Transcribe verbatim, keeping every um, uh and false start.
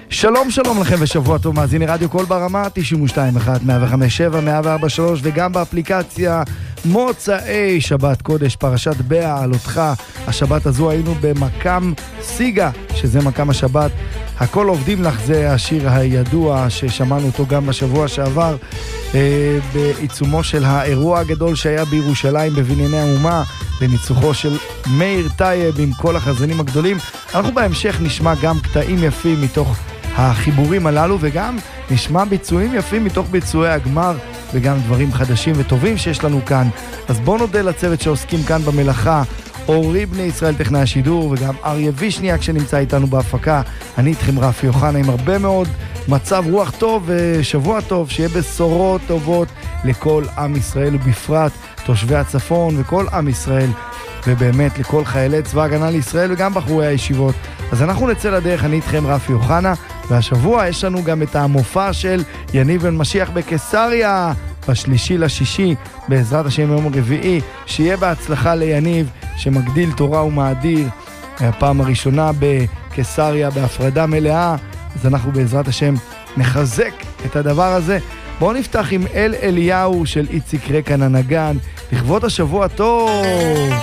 שלום שלום לכם ושבוע טוב, מאזיני רדיו קול ברמה תשעים ושתיים אחת מאה וחמש שבע מאה וארבע שלוש וגם באפליקציה מוצאי שבת קודש פרשת באה על אותך. השבת הזו היינו במקם סיגה, שזה מקם השבת. הכל עובדים לך, זה השיר הידוע ששמענו אותו גם בשבוע שעבר אה, בעיצומו של האירוע הגדול שהיה בירושלים בבנייני האומה, בניצוחו של מאיר טייב עם כל החזנים הגדולים. אנחנו בהמשך נשמע גם קטעים יפים מתוך החיבורים הללו, וגם נשמע ביצועים יפים מתוך ביצועי הגמר, וגם דברים חדשים וטובים שיש לנו כאן. אז בואו נודה לצוות שעוסקים כאן במלאכה, אורי בני ישראל טכנאי השידור, וגם אריה וישניאק שנמצא איתנו בהפקה. אני איתכם רפי יוחנה עם הרבה מאוד מצב רוח טוב ושבוע טוב, שיהיה בשורות טובות לכל עם ישראל, ובפרט תושבי הצפון וכל עם ישראל, ובאמת לכל חיילי צבא הגנה לישראל וגם בחורי הישיבות. אז אנחנו נצא לדרך, אני איתכם רפי יוחנה, והשבוע יש לנו גם את המופע של יניב בן משיח בקיסריה בשלישי לשישי, בעזרת השם יום רביעי. שיהיה בהצלחה ליניב שמגדיל תורה ומאדיר, הפעם הראשונה בקיסריה בהפרדה מלאה, אז אנחנו בעזרת השם נחזק את הדבר הזה. בואו נפתח עם אל אליהו של איציק רקן הנגן לכבוד השבוע טוב.